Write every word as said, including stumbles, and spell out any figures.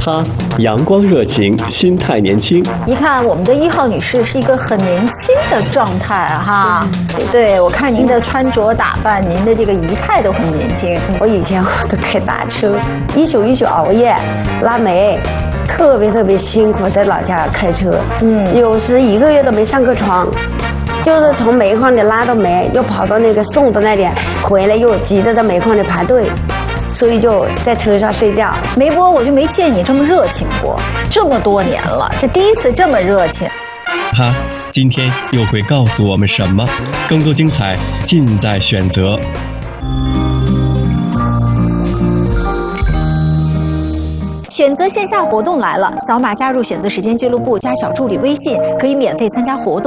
她阳光热情，心态年轻。 一看我们的一号女士是一个很年轻的状态哈，对，我看您的穿着打扮，您的这个仪态都很年轻。 我以前我都开大车，一宿一宿熬夜拉煤，特别特别辛苦，在老家开车，嗯，有时一个月都没上过床。就是从煤矿里拉到煤，又跑到那个送的那里，回来又急着在煤矿里排队，所以就在车上睡觉。 梅波，我就没见你这么热情过，这么多年了，这第一次这么热情。 他今天又会告诉我们什么？更多精彩尽在选择。 选择线下活动来了，扫码加入选择时间俱乐部加小助理微信，可以免费参加活动。